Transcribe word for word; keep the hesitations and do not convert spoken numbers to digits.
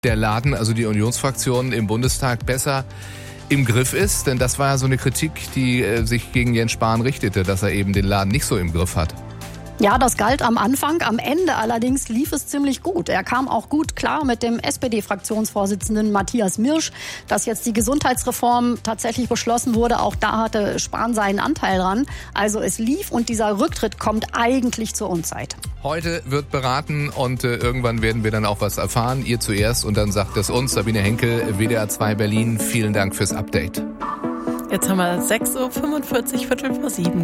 der Laden, also die Unionsfraktion im Bundestag, besser im Griff ist? Denn das war ja so eine Kritik, die äh, sich gegen Jens Spahn richtete, dass er eben den Laden nicht so im Griff hat. Ja, das galt am Anfang. Am Ende allerdings lief es ziemlich gut. Er kam auch gut klar mit dem S P D-Fraktionsvorsitzenden Matthias Mirsch, dass jetzt die Gesundheitsreform tatsächlich beschlossen wurde. Auch da hatte Spahn seinen Anteil dran. Also es lief und dieser Rücktritt kommt eigentlich zur Unzeit. Heute wird beraten und äh, irgendwann werden wir dann auch was erfahren. Ihr zuerst und dann sagt es uns. Sabine Henkel, W D R zwei Berlin. Vielen Dank fürs Update. Jetzt haben wir sechs Uhr fünfundvierzig, Viertel vor sieben.